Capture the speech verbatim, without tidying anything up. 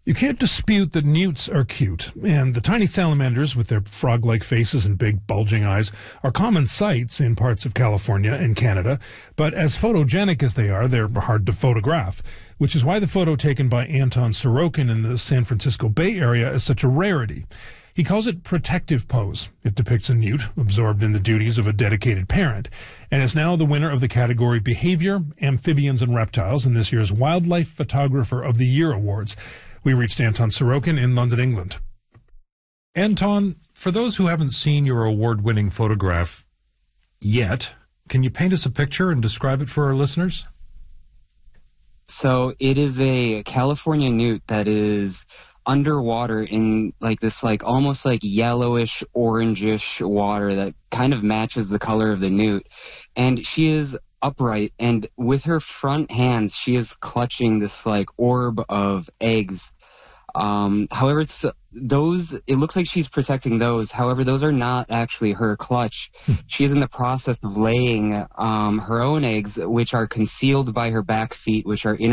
You can't dispute that newts are cute, and the tiny salamanders with their frog-like faces and big bulging eyes are common sights in parts of California and Canada, but as photogenic as they are, they're hard to photograph, which is why the photo taken by Anton Sorokin in the San Francisco Bay Area is such a rarity. He calls it protective pose. It depicts a newt absorbed in the duties of a dedicated parent, and is now the winner of the category Behavior, Amphibians, and Reptiles in this year's Wildlife Photographer of the Year Awards. We reached Anton Sorokin in London, England. Anton, for those who haven't seen your award-winning photograph yet, can you paint us a picture and describe it for our listeners? So it is a California newt that is underwater in like this like almost like yellowish orangish water that kind of matches the color of the newt, and she is upright, and with her front hands she is clutching this like orb of eggs. Um, however, it's, those, it looks like she's protecting those. However, those are not actually her clutch. She is in the process of laying um, her own eggs, which are concealed by her back feet, which are in